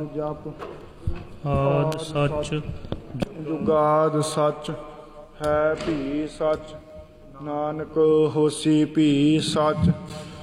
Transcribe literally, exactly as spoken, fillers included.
ਜਪ ਆਦਿ ਸੱਚ ਜੁਗਾਦ ਸੱਚ ਹੈ ਭੀ ਸੱਚ ਨਾਨਕ ਹੋਸੀ ਭੀ ਸੱਚ